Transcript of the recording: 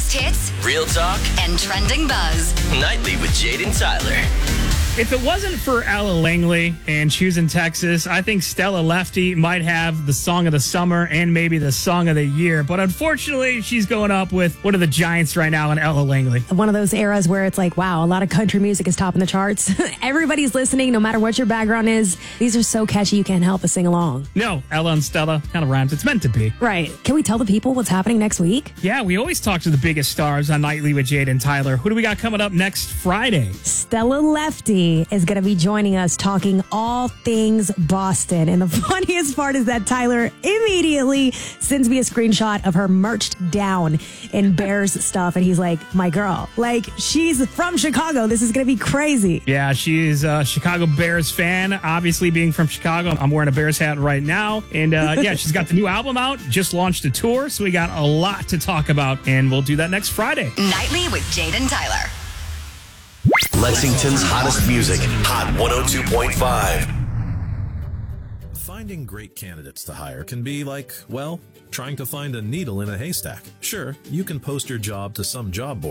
Biggest hits, Real talk and trending buzz. nightly with Jade and Tyler. If it wasn't for Ella Langley and she was in Texas, I think Stella Lefty might have the song of the summer and maybe the song of the year. But unfortunately, she's going up with one of the giants right now in Ella Langley. One of those eras where it's like, wow, a lot of country music is topping the charts. Everybody's listening, no matter what your background is. These are so catchy, you can't help but sing along. No, Ella and Stella kind of rhymes. It's meant to be. Right. Can we tell the people what's happening next week? Yeah, we always talk to the biggest stars on Nightly with Jade and Tyler. Who do we got coming up next Friday? Stella Lefty is going to be joining us talking all things Boston. And the funniest part is that Tyler immediately sends me a screenshot of her merched down in Bears stuff. And he's like, my girl, like she's from Chicago. This is going to be crazy. Yeah, she's a Chicago Bears fan. Obviously, being from Chicago, I'm wearing a Bears hat right now. And yeah, she's got the new album out, just launched a tour. So we got a lot to talk about. And we'll do that next Friday. Nightly with Jade and Tyler. Lexington's hottest music, Hot 102.5. Finding great candidates to hire can be like, well, trying to find a needle in a haystack. Sure, you can post your job to some job board.